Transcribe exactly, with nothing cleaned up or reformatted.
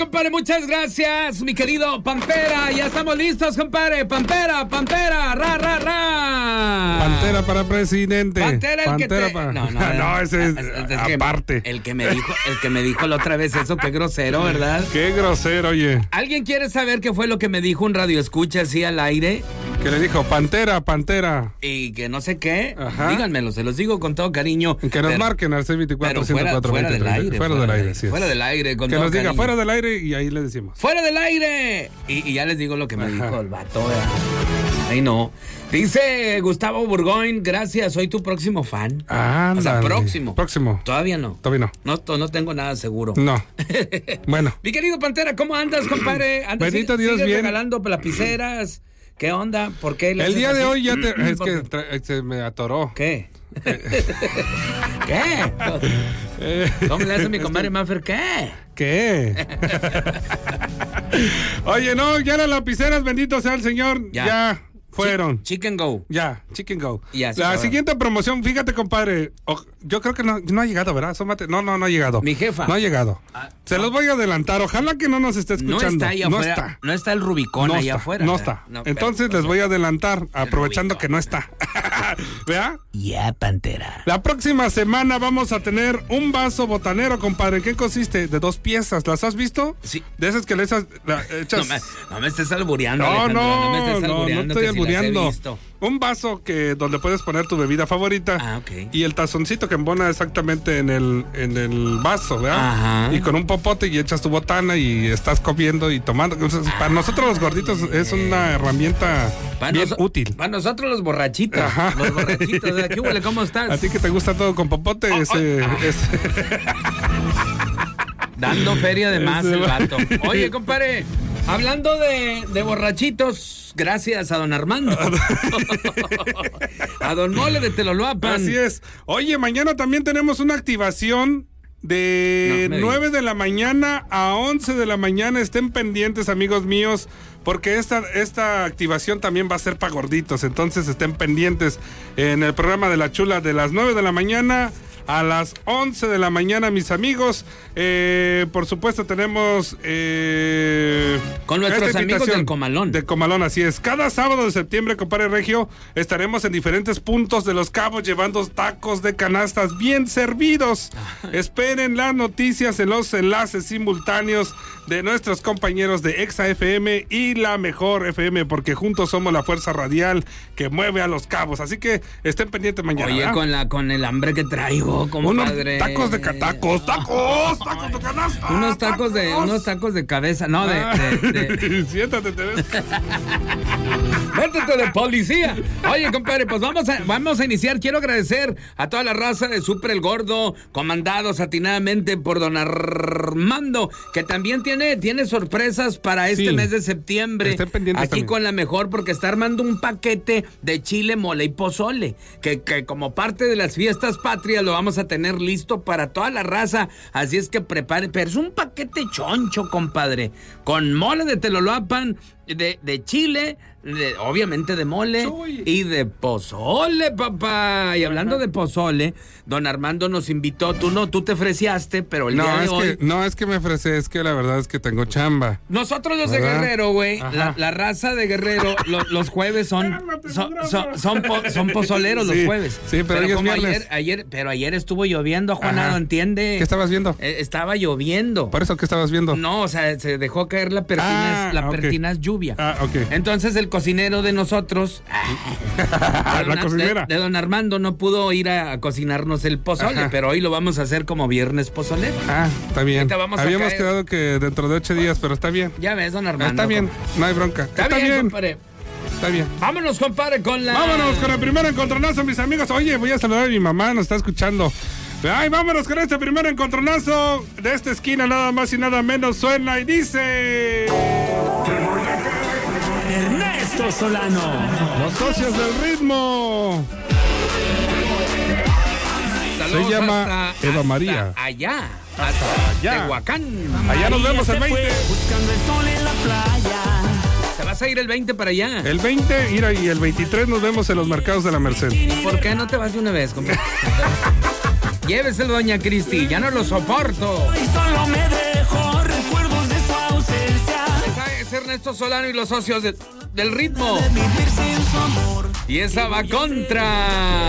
compadre, muchas gracias, mi querido Pampera. Ya estamos listos, compadre. Pampera, Pampera, ra, ra, ra. Pantera para presidente. Pantera el Pantera que te... para... No, no, no, ese es, es, es que aparte. El que me dijo, el que me dijo la otra vez eso, qué grosero, ¿verdad? Qué grosero, oye. ¿Alguien quiere saber qué fue lo que me dijo un radioescucha así al aire? Que le dijo, Pantera, Pantera. Y que no sé qué. Ajá. Díganmelo, se los digo con todo cariño. Que nos pero, marquen al seis veinticuatro, pero fuera, ciento cuatro, fuera veinte, del aire. Fuera del aire, sí. Fuera del aire, con Que todo nos diga, cariño. fuera del aire, y ahí le decimos. ¡Fuera del aire! Y, y ya les digo lo que me Ajá. dijo el vato, ¿verdad? Ahí no. Dice Gustavo Burgoyne, gracias, soy tu próximo fan. Ándale. O sea, próximo. Próximo. Todavía no. Todavía no. No, no tengo nada seguro. No. Bueno. Mi querido Pantera, ¿cómo andas, compadre? ¿Andas, Bendito si- Dios, sigues bien. regalando lapiceras? ¿Qué onda? ¿Por qué? le El haces día de así? hoy ya te... Es ¿Por que qué? tra- se me atoró. ¿Qué? ¿Qué? Eh, ¿Cómo le hace mi compadre Maffer? ¿Qué? ¿Qué? Oye, no, ya las lapiceras, bendito sea el Señor, Ya. ya, fueron. Chi- Chicken Go. Ya, Chicken Go. Ya, sí, la cabrón. siguiente promoción, fíjate, compadre. o- yo creo que no, no ha llegado, ¿verdad? Sómate. No, no, no ha llegado. Mi jefa. No ha llegado. Ah, Se no. los voy a adelantar. Ojalá que no nos esté No escuchando. está ahí no afuera. está. No está el Rubicón No allá está, afuera. no ¿verdad? está. No, Entonces pero, les voy a adelantar, aprovechando Rubicón. que no está. ¿Vea? Ya, Pantera. La próxima semana vamos a tener un vaso botanero, compadre. ¿En qué consiste? De dos piezas. ¿Las has visto? Sí. De esas que le echas... la- echas... No me, no me estés albureando, No, Alejandro, no, me estés no, no albureando, estoy que si las he albureando. visto. Un vaso que donde puedes poner tu bebida favorita. Ah, ok. Y el tazoncito que embona exactamente en el, en el vaso, ¿verdad? Ajá. Y con un popote y echas tu botana y estás comiendo y tomando. Entonces, para nosotros los gorditos es una herramienta Para bien noso- útil. Para nosotros los borrachitos. Ajá. Los borrachitos. ¿De aquí huele? ¿Cómo estás? A ti que te gusta todo con popote, Oh, ese, oh, ah. ese- Dando feria de más Ese el va- vato. Oye, compadre, hablando de, de borrachitos, gracias a don Armando. A don Mole de Teloloapan. Así es. Oye, mañana también tenemos una activación de No me nueve de la mañana a once de la mañana. Estén pendientes, amigos míos, porque esta, esta activación también va a ser para gorditos. Entonces estén pendientes en el programa de La Chula de las nueve de la mañana a las once de la mañana, mis amigos. Eh, por supuesto tenemos... Eh, Con nuestros esta amigos invitación del Comalón. de Comalón, así es. Cada sábado de septiembre, compadre Regio, estaremos en diferentes puntos de Los Cabos llevando tacos de canastas bien servidos. Esperen las noticias en los enlaces simultáneos de nuestros compañeros de Exa F M y La Mejor F M, porque juntos somos la fuerza radial que mueve a Los Cabos. Así que estén pendientes mañana. Oye, ¿verdad? con la con el hambre que traigo, Unos compadre. tacos de ca- tacos, tacos, tacos de canasta. Unos tacos de unos tacos de cabeza, no, de, de, de- Siéntate, te ves. Métete de policía. Oye, compadre, pues vamos a, vamos a iniciar. Quiero agradecer a toda la raza de Super el Gordo, comandados atinadamente por don Armando, que también tiene, tiene sorpresas para este Sí. mes de septiembre. Estén pendientes Aquí también. con La Mejor, porque está armando un paquete de chile, mole y pozole, que, que como parte de las fiestas patrias lo vamos a tener listo para toda la raza. Así es que prepare, pero es un paquete choncho, compadre, con mole de Teloloapan, de, de chile, de- obviamente de mole Chuy. y de pozole, papá. Y hablando de pozole, don Armando nos invitó. Tú no, tú te ofreciaste, pero el día No, de es hoy... que, no, es que me ofrecí, es que la verdad es que tengo chamba. Nosotros los de ¿Verdad? Guerrero, güey, Ajá. la, la raza de Guerrero, lo- los jueves son son, son, son, po- son pozoleros los Sí, jueves. sí, pero hoy es como viernes. ayer, ayer, pero ayer estuvo lloviendo, Juanado, Ajá. ¿entiende? ¿Qué estabas viendo? Eh, estaba lloviendo. ¿Por eso qué estabas viendo? No, o sea, se dejó caer la pertinaz, Ah, la ok. pertinaz lluvia. Ah, ok. Entonces el cocinero de nosotros, de don, La cocinera. de, de don Armando, no pudo ir a, a cocinarnos el pozole, Ajá. pero hoy lo vamos a hacer como viernes pozolero. Ah, está bien. Ahorita vamos a Habíamos caer. quedado que dentro de ocho días, pero está bien. Ya ves, don Armando. Está bien, compadre. no hay bronca. Está, bien, compadre. Está bien. Vámonos, compadre, con la... Vámonos con el primer encontronazo, mis amigos. Oye, voy a saludar a mi mamá, nos está escuchando. Ay, vámonos con este primer encontronazo de esta esquina, nada más y nada menos suena y dice... Ernesto Solano. Los socios del ritmo. Saludos Se llama hasta- Eva hasta María. allá, hasta allá. Tehuacán. Allá nos vemos el María se fue veinte. buscando el sol en la playa. Te vas a ir el veinte para allá. El veinte, mira, y el veintitrés nos vemos en los mercados de la Merced. ¿Por qué no te vas de una vez, compadre? Lléveselo, doña Cristi, ya no lo soporto. Y solo me dejó recuerdos de su Ernesto Solano y los socios de- del ritmo. Vivir sin su amor. Y esa va contra...